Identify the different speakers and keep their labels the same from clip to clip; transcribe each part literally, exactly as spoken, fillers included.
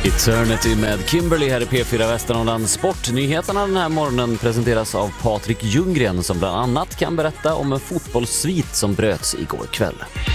Speaker 1: Eternity med Kimberly här i P fyra Västernorrland. Sportnyheterna den här morgonen presenteras av Patrik Ljunggren som bland annat kan berätta om en fotbollssvit som bröts igår kväll.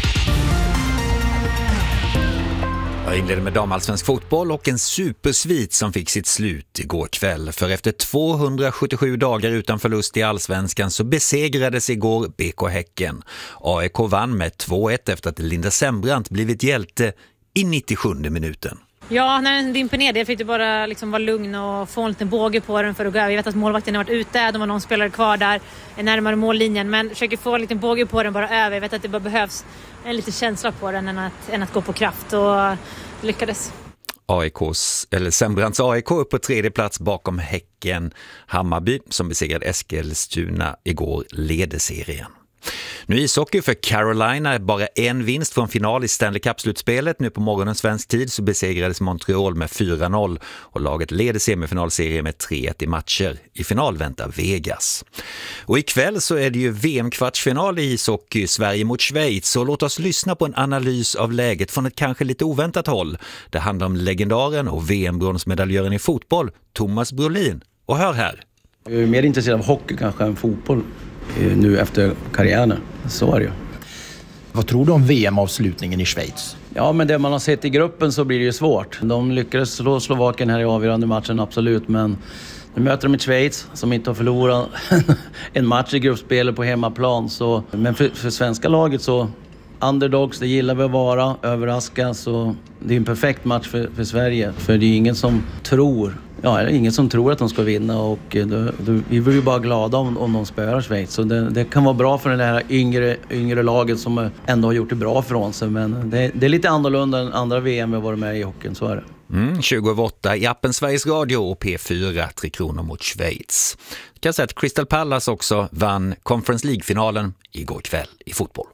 Speaker 2: Jag inleder med damallsvensk fotboll och en supersvit som fick sitt slut igår kväll. För efter tvåhundrasjuttiosju dagar utan förlust i allsvenskan så besegrades igår B K Häcken. A I K vann med två ett efter att Linda Sembrant blivit hjälte i nittiosjunde minuten.
Speaker 3: Ja, när den dimper ner det fick du bara liksom vara lugn och få en liten båge på den för att gå över. Jag vet att målvakten har varit ute, de har någon spelare kvar där närmare mållinjen, men försöker få en liten båge på den bara över. Jag vet att det bara behövs en liten känsla på den än att, än att gå på kraft, och lyckades.
Speaker 2: A I K:s, eller Sembrants A I K upp på tredje plats bakom Häcken. Hammarby som besegrade Eskilstuna igår leder serien. Nu ishockey för Carolina, bara en vinst från final i Stanley Cup-slutspelet. Nu på morgonen svensk tid så besegrades Montreal med fyra noll och laget leder semifinalserien med tre ett i matcher. I final väntar Vegas. Och ikväll så är det ju V M-kvartsfinal i ishockey, Sverige mot Schweiz. Så låt oss lyssna på en analys av läget från ett kanske lite oväntat håll. Det handlar om legendaren och V M-bronsmedaljören i fotboll, Thomas Brolin. Och hör här.
Speaker 4: Jag är mer intresserad av hockey kanske än fotboll nu efter karriären. Så är det ju.
Speaker 5: Vad tror du om V M-avslutningen i Schweiz?
Speaker 4: Ja, men det man har sett i gruppen så blir det ju svårt. De lyckades slå Slovakien här i avgörande matchen, absolut. Men nu möter de ett Schweiz som inte har förlorat en match i gruppspelet på hemmaplan. Så, men för, för svenska laget så underdogs, det gillar vi att vara, överraska. Så det är en perfekt match för, för Sverige. För det är ingen som tror... Ja, det är ingen som tror att de ska vinna, och då, då, vi blir ju bara glada om, om de spöar Schweiz. Så det, det kan vara bra för det här yngre, yngre laget som ändå har gjort det bra från sig. Men det, det är lite annorlunda än andra V M vi varit med i hockeyn, så är det.
Speaker 2: Mm, tjugo över åtta i appen Sveriges Radio och P fyra, Tre Kronor mot Schweiz. Jag kan säga att Crystal Palace också vann Conference League-finalen igår kväll i fotboll.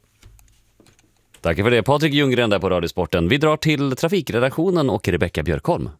Speaker 1: Tack för det, Patrik Ljunggren där på Radiosporten. Vi drar till trafikredaktionen och Rebecka Björkholm.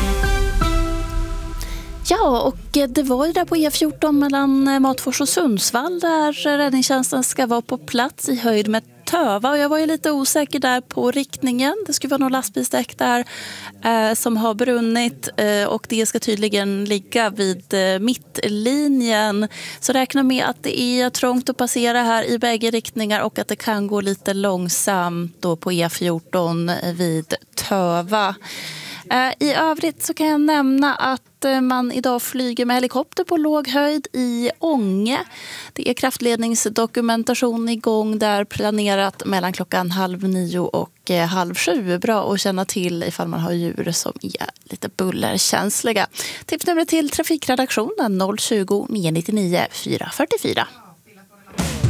Speaker 6: Ja, och det var ju där på E fjorton mellan Matfors och Sundsvall där räddningstjänsten ska vara på plats i höjd med Töva. Och jag var ju lite osäker där på riktningen. Det skulle vara någon lastbilsdäck där eh, som har brunnit eh, och det ska tydligen ligga vid eh, mittlinjen. Så räkna med att det är trångt att passera här i bägge riktningar och att det kan gå lite långsamt då på E fjorton vid Töva. I övrigt så kan jag nämna att man idag flyger med helikopter på låg höjd i Ånge. Det är kraftledningsdokumentation igång där, planerat mellan klockan halv nio och halv sju. Bra att känna till ifall man har djur som är lite bullerkänsliga. Tipsnumret till trafikredaktionen noll tjugo, nio nittionio, fyra fyrtiofyra.